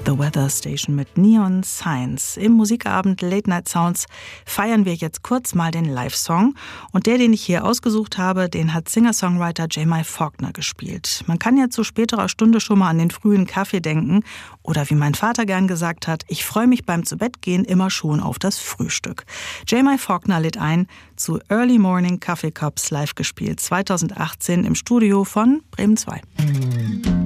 The Weather Station mit Neon Signs. Im Musikabend Late Night Sounds feiern wir jetzt kurz mal den Live-Song. Und der, den ich hier ausgesucht habe, den hat Singer-Songwriter Jamie Faulkner gespielt. Man kann ja zu späterer Stunde schon mal an den frühen Kaffee denken. Oder wie mein Vater gern gesagt hat, ich freue mich beim Zubettgehen immer schon auf das Frühstück. Jamie Faulkner lädt ein zu Early Morning Coffee Cups live gespielt. 2018 im Studio von Bremen 2.